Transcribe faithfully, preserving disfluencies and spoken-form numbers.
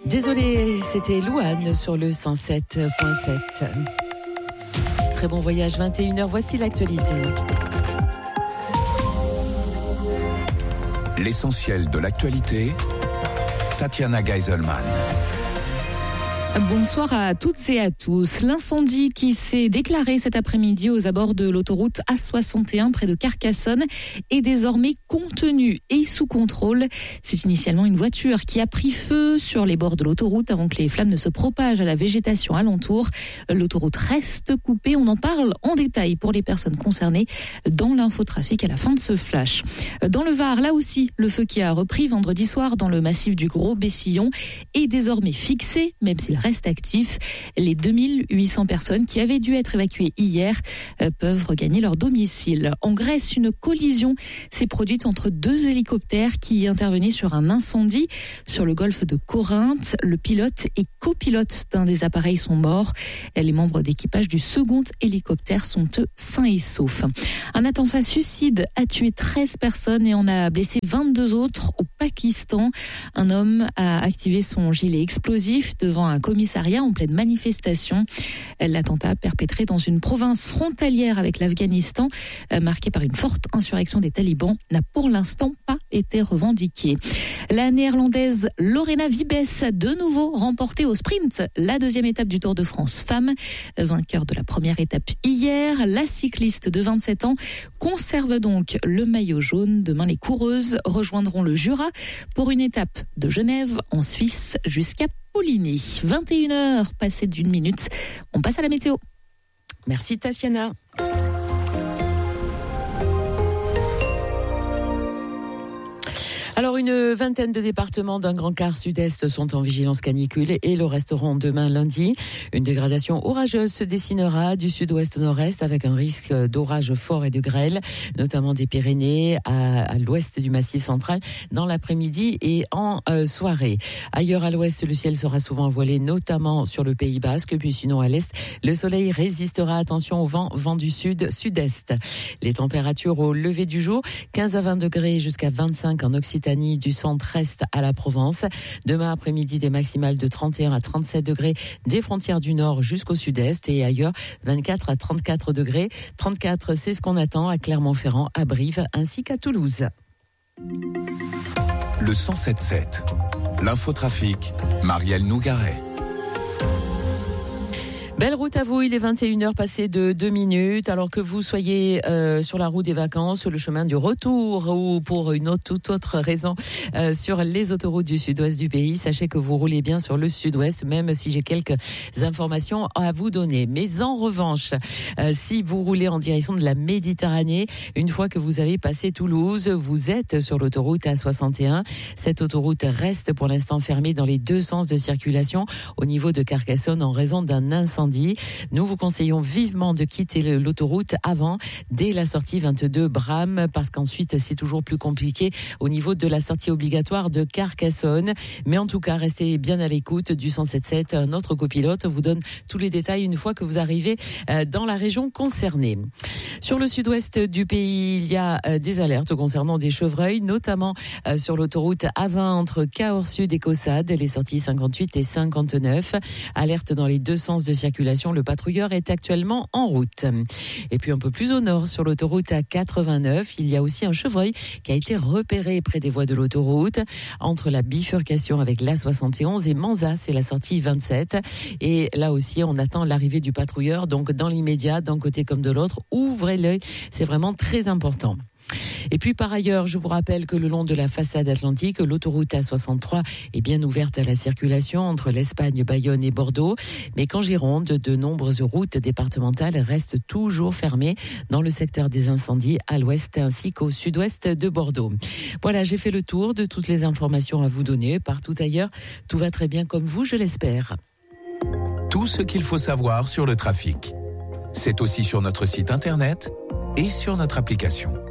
Désolée, c'était Louane sur le cent sept point sept. Très bon voyage, vingt et une heures, voici l'actualité. L'essentiel de l'actualité, Tatiana Geiselman. Bonsoir à toutes et à tous. L'incendie qui s'est déclaré cet après-midi aux abords de l'autoroute A soixante et un près de Carcassonne est désormais contenu et sous contrôle. C'est initialement une voiture qui a pris feu sur les bords de l'autoroute avant que les flammes ne se propagent à la végétation alentour. L'autoroute reste coupée. On en parle en détail pour les personnes concernées dans l'infotrafic à la fin de ce flash. Dans le Var, là aussi, le feu qui a repris vendredi soir dans le massif du Gros Bessillon est désormais fixé, même s'il reste actif. Les deux mille huit cents personnes qui avaient dû être évacuées hier euh, peuvent regagner leur domicile. En Grèce, une collision s'est produite entre deux hélicoptères qui intervenaient sur un incendie sur le golfe de Corinthe. Le pilote et copilote d'un des appareils sont morts. Les membres d'équipage du second hélicoptère sont eux sains et saufs. Un attentat suicide a tué treize personnes et en a blessé vingt-deux autres au Pakistan. Un homme a activé son gilet explosif devant un commissariat en pleine manifestation. L'attentat perpétré dans une province frontalière avec l'Afghanistan, marquée par une forte insurrection des talibans, n'a pour l'instant pas été revendiqué. La néerlandaise Lorena Wiebes a de nouveau remporté au sprint la deuxième étape du Tour de France femmes. Vainqueur de la première étape hier, la cycliste de vingt-sept ans conserve donc le maillot jaune. Demain, les coureuses rejoindront le Jura pour une étape de Genève en Suisse jusqu'à Poligny. vingt et une heures passées d'une minute. On passe à la météo. Merci Tatiana. Alors, une vingtaine de départements d'un grand quart sud-est sont en vigilance canicule et le resteront demain lundi. Une dégradation orageuse se dessinera du sud-ouest au nord-est avec un risque d'orage fort et de grêle, notamment des Pyrénées à, à l'ouest du Massif central dans l'après-midi et en euh, soirée. Ailleurs à l'ouest, le ciel sera souvent voilé, notamment sur le Pays Basque, puis sinon à l'est, le soleil résistera. Attention au vent, vent du sud-sud-est. Les températures au lever du jour, quinze à vingt degrés jusqu'à vingt-cinq en Occitanie, du centre-est à la Provence. Demain après-midi, des maximales de trente et un à trente-sept degrés des frontières du nord jusqu'au sud-est et ailleurs vingt-quatre à trente-quatre degrés. trente-quatre, c'est ce qu'on attend à Clermont-Ferrand, à Brive ainsi qu'à Toulouse. Le cent sept sept, l'infotrafic, Marielle Nougaret. Belle route à vous, il est vingt et une heures passées de deux minutes. Alors que vous soyez euh, sur la route des vacances, le chemin du retour ou pour une autre, toute autre raison euh, sur les autoroutes du sud-ouest du pays, sachez que vous roulez bien sur le sud-ouest, même si j'ai quelques informations à vous donner. Mais en revanche, euh, si vous roulez en direction de la Méditerranée, une fois que vous avez passé Toulouse, vous êtes sur l'autoroute A soixante et un. Cette autoroute reste pour l'instant fermée dans les deux sens de circulation au niveau de Carcassonne en raison d'un incendie. Nous vous conseillons vivement de quitter l'autoroute avant, dès la sortie vingt-deux Bram, parce qu'ensuite c'est toujours plus compliqué au niveau de la sortie obligatoire de Carcassonne. Mais en tout cas, restez bien à l'écoute du cent sept sept. Notre copilote vous donne tous les détails une fois que vous arrivez dans la région concernée. Sur le sud-ouest du pays, il y a des alertes concernant des chevreuils, notamment sur l'autoroute A vingt entre Cahors Sud et Caussade, les sorties cinquante-huit et cinquante-neuf. Alerte dans les deux sens de circulation. Le patrouilleur est actuellement en route. Et puis un peu plus au nord, sur l'autoroute A quatre-vingt-neuf, il y a aussi un chevreuil qui a été repéré près des voies de l'autoroute, entre la bifurcation avec l'A soixante et onze et Manzat, c'est la sortie vingt-sept. Et là aussi, on attend l'arrivée du patrouilleur, donc dans l'immédiat, d'un côté comme de l'autre. Ouvrez l'œil, c'est vraiment très important. Et puis par ailleurs, je vous rappelle que le long de la façade atlantique, l'autoroute A soixante-trois est bien ouverte à la circulation entre l'Espagne, Bayonne et Bordeaux. Mais qu'en Gironde, de nombreuses routes départementales restent toujours fermées dans le secteur des incendies à l'ouest ainsi qu'au sud-ouest de Bordeaux. Voilà, j'ai fait le tour de toutes les informations à vous donner. Partout ailleurs, tout va très bien comme vous, je l'espère. Tout ce qu'il faut savoir sur le trafic. C'est aussi sur notre site internet et sur notre application.